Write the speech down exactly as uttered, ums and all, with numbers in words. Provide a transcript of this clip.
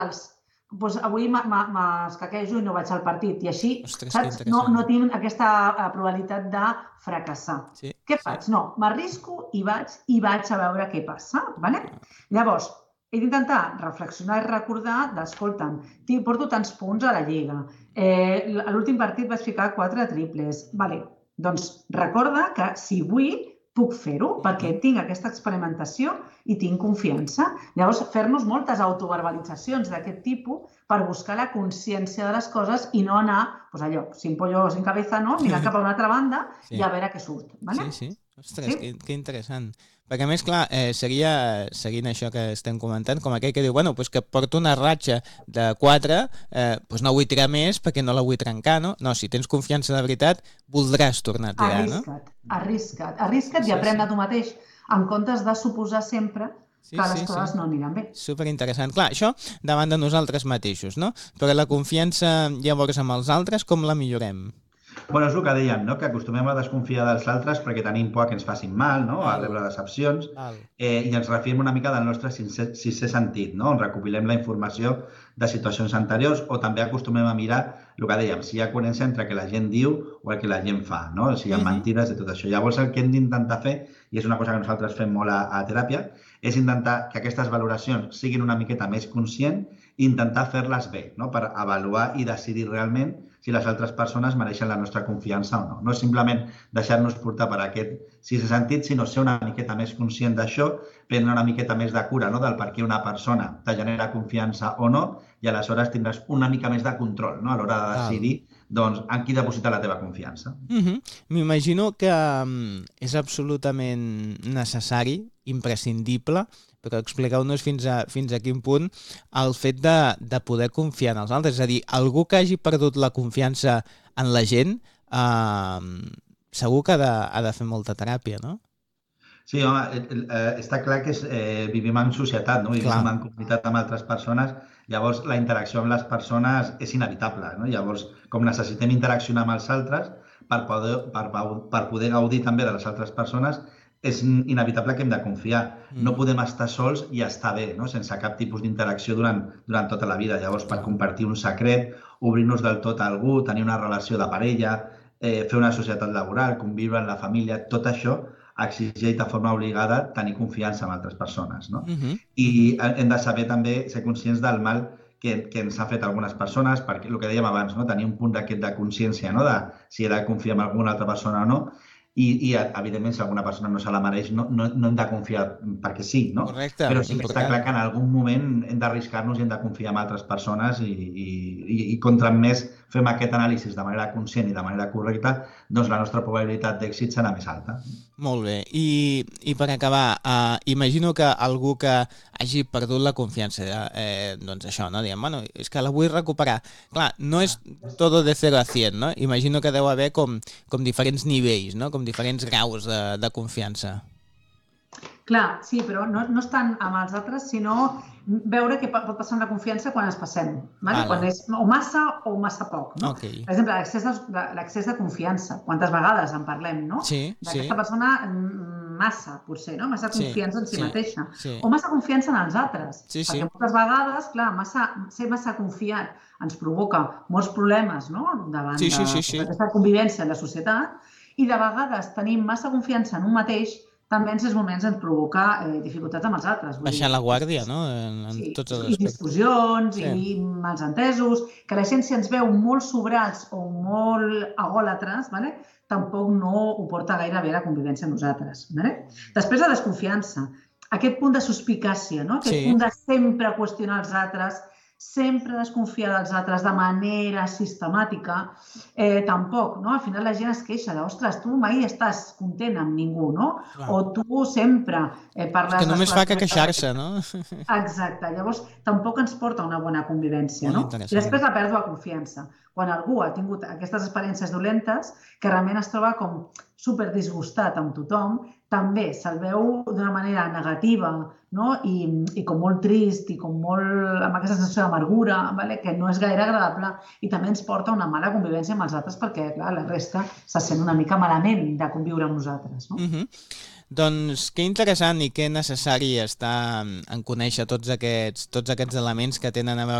doncs avui m'escaquejo i no vaig al partit, i així, Ostres, que saps? No, interessant. no tinc aquesta eh, probabilitat de fracassar. Sí, Què sí. faig? No, m'arrisco i vaig i vaig a veure què passa, vale? Llavors, he d'intentar reflexionar i recordar d'escolta'm, tinc- porto tants punts a la Lliga, eh, l- a l'últim partit vaig ficar quatre triples, vale. Doncs recorda que si vull puc fer-ho perquè tinc aquesta experimentació i tinc confiança. Llavors, fer-nos moltes autoverbalitzacions d'aquest tipus per buscar la consciència de les coses i no anar, doncs allò, sin pollo sin cabeza, no? Mirant cap a una altra banda Sí. i a veure què surt. Vale? Sí, sí. Ostres, Sí. que, que interessant. Perquè, a més, clar, eh, seria, seguint això que estem comentant, com aquell que diu, bueno, pues que porto una ratxa de quatre, eh, pues no vull tirar més perquè no la vull trencar, no? No, si tens confiança de veritat, voldràs tornar a tirar, no? Arrisca't, arrisca't, arrisca't Sí, i aprèn sí. de tu mateix, en comptes de suposar sempre Sí, que les sí, coses sí. no aniran bé. Superinteressant. Clar, això davant de nosaltres mateixos, no? Però la confiança, llavors, amb els altres, com la millorem? Bueno, és el que dèiem, no? Que acostumem a desconfiar dels altres perquè tenim por que ens facin mal, no? A Val. rebre decepcions, Val. eh, i ens refiem una mica del nostre sisè, sisè sentit, no? On recopilem la informació de situacions anteriors, o també acostumem a mirar el que dèiem, si hi ha coherència entre el que la gent diu o el que la gent fa, no? Si hi ha Mhm. mentides i tot això. Llavors, el que hem d'intentar fer, i és una cosa que nosaltres fem molt a, a teràpia, és intentar que aquestes valoracions siguin una miqueta més conscients i intentar fer-les bé, no? Per avaluar i decidir realment si les altres persones mereixen la nostra confiança o no. No és simplement deixar-nos portar per aquest sisè sentit, sinó ser una miqueta més conscient d'això, prendre una miqueta més de cura, no? Del per què una persona te genera confiança o no, i aleshores tindràs una mica més de control, no? A l'hora de decidir doncs, en qui depositar la teva confiança. Mhm. M'imagino que mm, és absolutament necessari, imprescindible, però expliqueu-nos fins a, fins a quin punt el fet de, de poder confiar en els altres. És a dir, algú que hagi perdut la confiança en la gent, eh, segur que ha de, ha de fer molta teràpia, no? Sí, home, eh, eh, està clar que és, eh, vivim en societat, no? Vivim Clar. en comunitat amb altres persones, llavors la interacció amb les persones és inevitable, no? Llavors, com necessitem interaccionar amb els altres per poder, per, per poder gaudir també de les altres persones, és inevitable que hem de confiar. Mm. No podem estar sols i estar bé, no? Sense cap tipus d'interacció durant, durant tota la vida. Llavors, per compartir un secret, obrir-nos del tot a algú, tenir una relació de parella, eh, fer una societat laboral, conviure en la família, tot això exigeix de forma obligada tenir confiança en altres persones, no? Mhm. I hem de saber també ser conscients del mal que, que ens ha fet algunes persones, perquè el que dèiem abans, no? Tenir un punt d'aquest de consciència, no? De si he de confiar en alguna altra persona o no, i, i evidentment, si alguna persona no se la mereix, no, no, no hem de confiar perquè sí, no? Correcte, Però sí que està important. clar que en algun moment hem d'arriscar-nos i hem de confiar en altres persones i, i, i, i contra més fem aquest anàlisi de manera conscient i de manera correcta, doncs la nostra probabilitat d'èxit serà més alta. Molt bé. I, i per acabar, eh, imagino que algú que hagi perdut la confiança, eh, doncs això, no? Diem, bueno, és que la vull recuperar. Clar, no és todo de cero a cien, no? Imagino que deu haver com, com diferents nivells, no? Com diferents graus de, de confiança. Clar, sí, però no, no és tant amb els altres, sinó veure què pot passar amb la confiança quan ens passem. Vale? Vale. Quan és o massa o massa poc. No? Ok. Per exemple, l'accés de, l'accés de confiança. Quantes vegades en parlem, no? Sí, sí. D'aquesta persona mm, massa, potser, no? Massa Sí, confiança en si sí, mateixa. sí. O massa confiança en els altres. Sí, sí. Perquè moltes vegades, clar, massa, ser massa confiat ens provoca molts problemes, no? Davant Sí, sí, sí, sí. d'aquesta convivència en la societat, i de vegades tenim massa confiança en un mateix també en certs moments ens provoca eh, dificultats amb els altres. Vull Baixar dir, la guàrdia, no? En, en sí, tots els i aspectes. discussions, Sí. i malsentesos, que la gent si ens veu molt sobrats o molt agòlatres, vale? Tampoc no ho porta gaire bé la convivència amb nosaltres. Vale? Després la desconfiança, aquest punt de suspicàcia, no? Aquest Sí. punt de sempre qüestionar els altres, sempre desconfiar dels altres de manera sistemàtica, eh, tampoc, no? Al final la gent es queixa de, ostres, tu mai estàs content amb ningú, no? Clar. O tu sempre eh, parles... Que només les fa que coses queixar-se, no? Exacte. Llavors, tampoc ens porta a una bona convivència, Molt no? interessant. I després la pèrdua de confiança. Quan algú ha tingut aquestes experiències dolentes, que realment es troba com super disgustat amb tothom, també se'l veu d'una manera negativa, no? I, i com molt trist i com molt amb aquesta sensació d'amargura, vale? Que no és gaire agradable i també ens porta a una mala convivència amb els altres perquè, clar, la resta se sent una mica malament de conviure amb nosaltres, no? Mhm. Doncs que interessant i que necessari està en conèixer tots aquests, tots aquests elements que tenen a veure